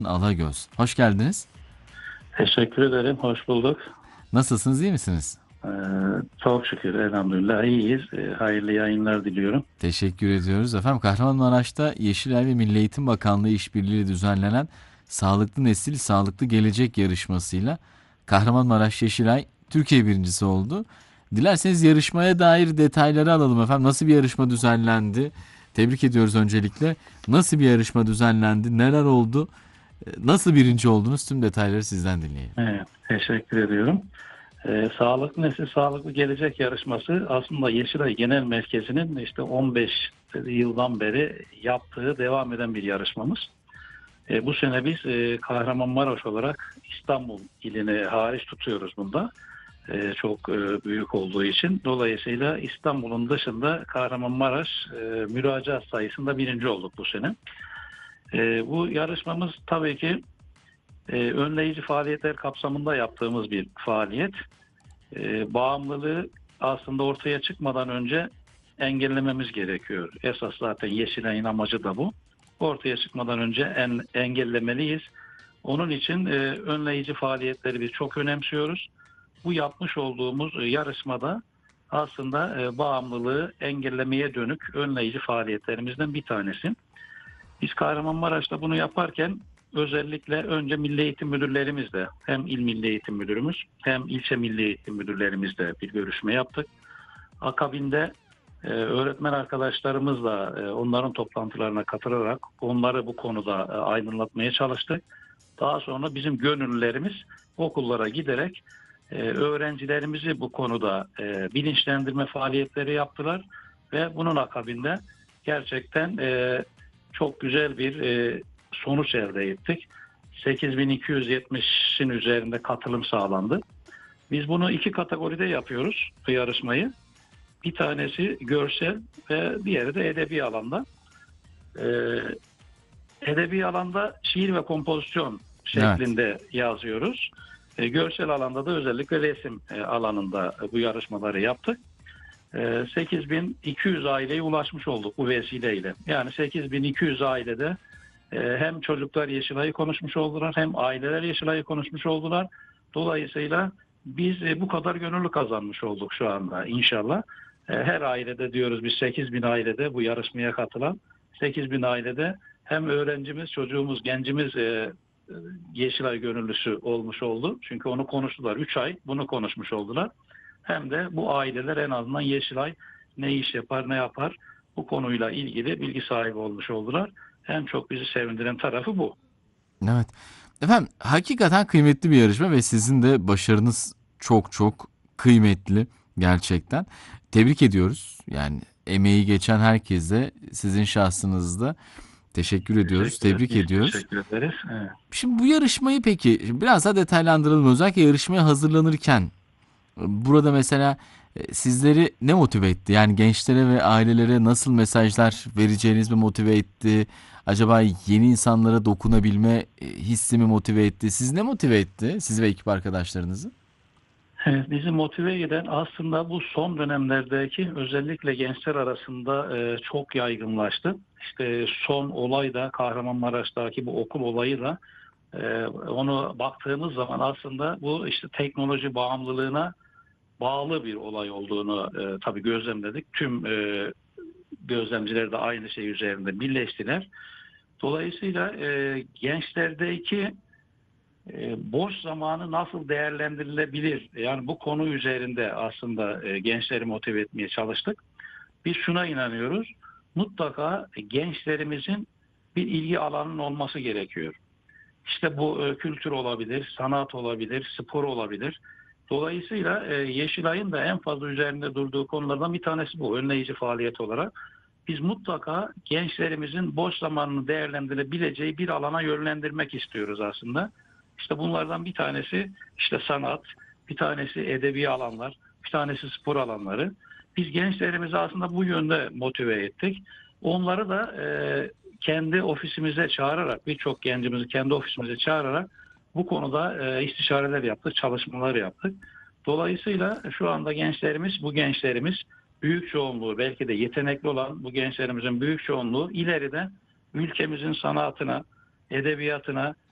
Alagöz. Hoş geldiniz. Teşekkür ederim. Hoş bulduk. Nasılsınız, iyi misiniz? Ee, Çok şükür elhamdülillah iyiyiz. Hayırlı yayınlar diliyorum. Teşekkür ediyoruz. Efendim Kahramanmaraş'ta Yeşilay ve Milli Eğitim Bakanlığı işbirliğiyle düzenlenen Sağlıklı Nesil, Sağlıklı Gelecek yarışmasıyla Kahramanmaraş Yeşilay Türkiye birincisi oldu. Dilerseniz yarışmaya dair detayları alalım efendim. Nasıl bir yarışma düzenlendi? Tebrik ediyoruz öncelikle. Nasıl bir yarışma düzenlendi? Neler oldu? Nasıl birinci oldunuz? Tüm detayları sizden dinleyelim. Evet, teşekkür ediyorum. Sağlıklı Nesil Sağlıklı Gelecek yarışması aslında Yeşilay Genel Merkezi'nin işte 15 yıldan beri yaptığı devam eden bir yarışmamız. Bu sene biz Kahramanmaraş olarak İstanbul ilini hariç tutuyoruz bunda. Çok büyük olduğu için. Dolayısıyla İstanbul'un dışında Kahramanmaraş müracaat sayısında birinci olduk bu sene. Bu yarışmamız tabii ki önleyici faaliyetler kapsamında yaptığımız bir faaliyet. Bağımlılığı aslında ortaya çıkmadan önce engellememiz gerekiyor. Esas zaten Yeşilay'ın amacı da bu. Ortaya çıkmadan önce engellemeliyiz. Onun için önleyici faaliyetleri biz çok önemsiyoruz. Bu yapmış olduğumuz yarışmada aslında bağımlılığı engellemeye dönük önleyici faaliyetlerimizden bir tanesi. Biz Kahramanmaraş'ta bunu yaparken özellikle önce Milli Eğitim Müdürlerimizle hem İl Milli Eğitim Müdürümüz hem ilçe Milli Eğitim Müdürlerimizle bir görüşme yaptık. Akabinde öğretmen arkadaşlarımızla onların toplantılarına katılarak onları bu konuda aydınlatmaya çalıştık. Daha sonra bizim gönüllülerimiz okullara giderek öğrencilerimizi bu konuda bilinçlendirme faaliyetleri yaptılar ve bunun akabinde gerçekten çok güzel bir sonuç elde ettik. 8270'in üzerinde katılım sağlandı. Biz bunu iki kategoride yapıyoruz bu yarışmayı. Bir tanesi görsel ve diğeri de edebi alanda. Ee, Edebi alanda şiir ve kompozisyon Evet. şeklinde yazıyoruz. Görsel alanda da özellikle resim alanında bu yarışmaları yaptık. 8200 aileye ulaşmış olduk bu vesileyle. Yani 8200 ailede hem çocuklar Yeşilay'ı konuşmuş oldular hem aileler Yeşilay'ı konuşmuş oldular. Dolayısıyla biz bu kadar gönüllü kazanmış olduk şu anda inşallah. Her ailede diyoruz biz 8000 ailede bu yarışmaya katılan 8000 ailede hem öğrencimiz, çocuğumuz, gencimiz Yeşilay gönüllüsü olmuş oldu. Çünkü onu konuştular. 3 ay bunu konuşmuş oldular. Hem de bu aileler en azından Yeşilay ne iş yapar, ne yapar bu konuyla ilgili bilgi sahibi olmuş oldular. En çok bizi sevindiren tarafı bu. Evet. Efendim hakikaten kıymetli bir yarışma ve sizin de başarınız çok çok kıymetli gerçekten. Tebrik ediyoruz. Yani emeği geçen herkese sizin şahsınızda teşekkür ediyoruz. Teşekkür, Tebrik biz ediyoruz. teşekkür ederiz. Evet. Şimdi bu yarışmayı peki şimdi biraz daha detaylandıralım. Özellikle yarışmaya hazırlanırken burada mesela sizleri ne motive etti? Yani gençlere ve ailelere nasıl mesajlar vereceğiniz mi motive etti? Acaba yeni insanlara dokunabilme hissi mi motive etti? Siz ne motive etti? Siz ve ekip arkadaşlarınızı? Evet, bizi motive eden aslında bu son dönemlerdeki özellikle gençler arasında çok yaygınlaştı. İşte son olay da Kahramanmaraş'taki bu okul olayı da onu baktığımız zaman aslında bu işte teknoloji bağımlılığına bağlı bir olay olduğunu tabii gözlemledik. Tüm gözlemciler de aynı şey üzerinde birleştiler. Dolayısıyla gençlerdeki boş zamanı nasıl değerlendirilebilir? Yani bu konu üzerinde aslında gençleri motive etmeye çalıştık. Biz şuna inanıyoruz. Mutlaka gençlerimizin bir ilgi alanının olması gerekiyor. İşte bu kültür olabilir, sanat olabilir, spor olabilir. Dolayısıyla Yeşilay'ın da en fazla üzerinde durduğu konulardan bir tanesi bu önleyici faaliyet olarak. Biz mutlaka gençlerimizin boş zamanını değerlendirebileceği bir alana yönlendirmek istiyoruz aslında. İşte bunlardan bir tanesi işte sanat, bir tanesi edebi alanlar, bir tanesi spor alanları. Biz gençlerimizi aslında bu yönde motive ettik. Onları da kendi ofisimize çağırarak, birçok gencimizi kendi ofisimize çağırarak bu konuda istişareler yaptık, çalışmalar yaptık. Dolayısıyla şu anda bu gençlerimiz büyük çoğunluğu belki de yetenekli olan bu gençlerimizin büyük çoğunluğu ileride ülkemizin sanatına, edebiyatına,